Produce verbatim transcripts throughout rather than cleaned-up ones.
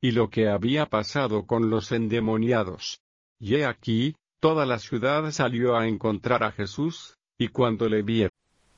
y lo que había pasado con los endemoniados. Y he aquí, toda la ciudad salió a encontrar a Jesús, y cuando le vieron,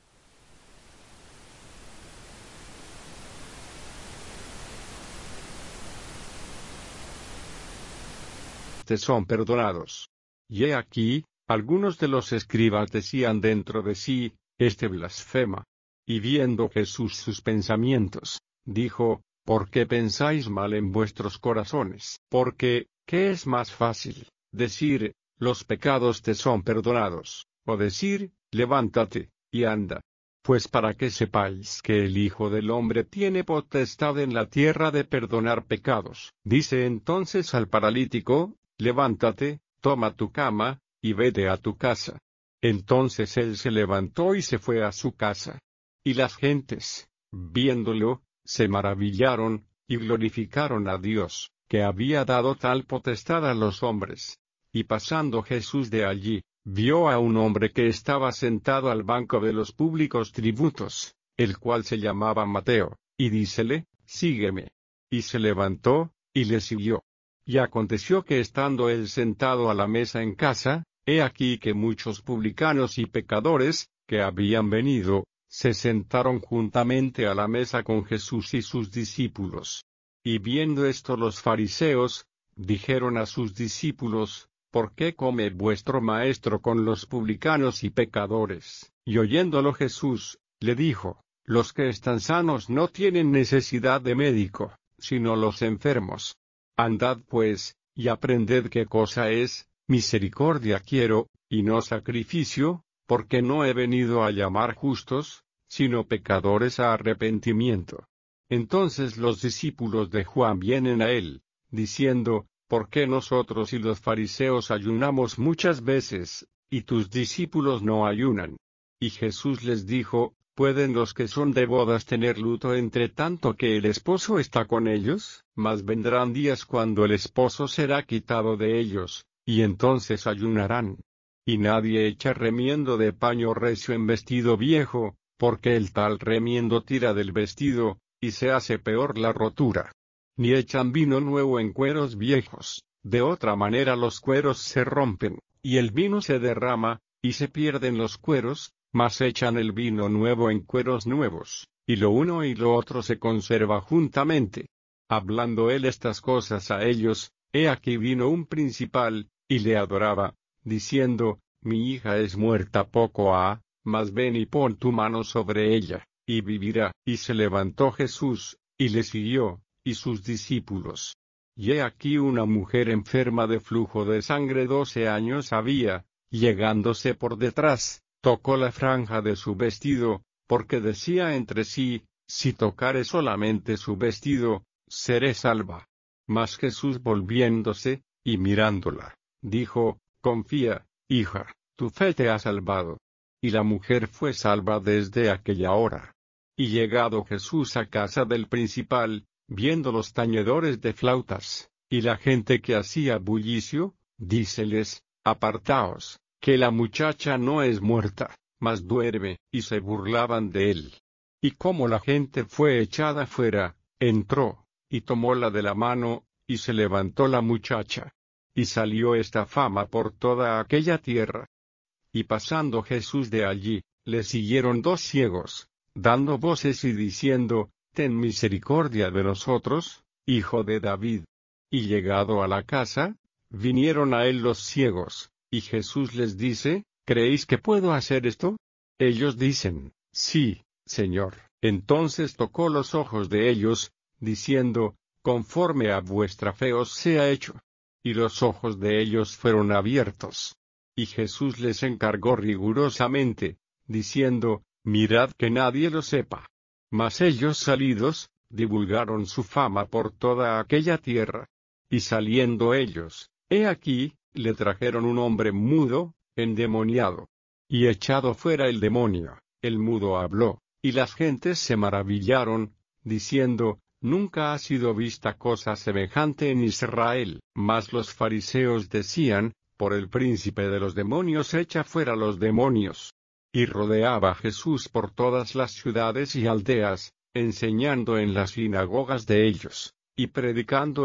te son perdonados. Y he aquí, algunos de los escribas decían dentro de sí, este blasfema. Y viendo Jesús sus pensamientos, dijo, ¿por qué pensáis mal en vuestros corazones? Porque, ¿qué es más fácil? Decir, los pecados te son perdonados, o decir, levántate, y anda. Pues para que sepáis que el Hijo del Hombre tiene potestad en la tierra de perdonar pecados. Dice entonces al paralítico, levántate, toma tu cama, y vete a tu casa. Entonces él se levantó y se fue a su casa. Y las gentes, viéndolo, se maravillaron, y glorificaron a Dios, que había dado tal potestad a los hombres. Y pasando Jesús de allí, vio a un hombre que estaba sentado al banco de los públicos tributos, el cual se llamaba Mateo, y dícele, sígueme. Y se levantó, y le siguió. Y aconteció que estando él sentado a la mesa en casa, he aquí que muchos publicanos y pecadores, que habían venido, se sentaron juntamente a la mesa con Jesús y sus discípulos. Y viendo esto los fariseos, dijeron a sus discípulos, ¿por qué come vuestro maestro con los publicanos y pecadores? Y oyéndolo Jesús, le dijo, los que están sanos no tienen necesidad de médico, sino los enfermos. Andad pues, y aprended qué cosa es, misericordia quiero, y no sacrificio, porque no he venido a llamar justos, sino pecadores a arrepentimiento. Entonces los discípulos de Juan vienen a él, diciendo, ¿por qué nosotros y los fariseos ayunamos muchas veces, y tus discípulos no ayunan? Y Jesús les dijo, ¿pueden los que son de bodas tener luto entre tanto que el esposo está con ellos? Mas vendrán días cuando el esposo será quitado de ellos, y entonces ayunarán. Y nadie echa remiendo de paño recio en vestido viejo, porque el tal remiendo tira del vestido, y se hace peor la rotura. Ni echan vino nuevo en cueros viejos, de otra manera los cueros se rompen, y el vino se derrama, y se pierden los cueros, mas echan el vino nuevo en cueros nuevos, y lo uno y lo otro se conserva juntamente. Hablando él estas cosas a ellos, he aquí vino un principal, y le adoraba, diciendo, mi hija es muerta poco ha, mas ven y pon tu mano sobre ella, y vivirá. Y se levantó Jesús, y le siguió, y sus discípulos. Y he aquí una mujer enferma de flujo de sangre doce años había, llegándose por detrás, tocó la franja de su vestido, porque decía entre sí, si tocare solamente su vestido, seré salva. Mas Jesús volviéndose, y mirándola, dijo, confía, hija, tu fe te ha salvado. Y la mujer fue salva desde aquella hora. Y llegado Jesús a casa del principal, viendo los tañedores de flautas, y la gente que hacía bullicio, díceles, apartaos, que la muchacha no es muerta, mas duerme, y se burlaban de él. Y como la gente fue echada fuera, entró, y tomóla de la mano, y se levantó la muchacha. Y salió esta fama por toda aquella tierra. Y pasando Jesús de allí, le siguieron dos ciegos, dando voces y diciendo, ten misericordia de nosotros, hijo de David. Y llegado a la casa, vinieron a él los ciegos, y Jesús les dice, ¿creéis que puedo hacer esto? Ellos dicen, sí, Señor. Entonces tocó los ojos de ellos, diciendo, conforme a vuestra fe os sea hecho. Y los ojos de ellos fueron abiertos. Y Jesús les encargó rigurosamente, diciendo, mirad que nadie lo sepa. Mas ellos salidos, divulgaron su fama por toda aquella tierra. Y saliendo ellos, he aquí, le trajeron un hombre mudo, endemoniado. Y echado fuera el demonio, el mudo habló, y las gentes se maravillaron, diciendo, nunca ha sido vista cosa semejante en Israel. Mas los fariseos decían, por el príncipe de los demonios echa fuera los demonios. Y rodeaba Jesús por todas las ciudades y aldeas, enseñando en las sinagogas de ellos, y predicando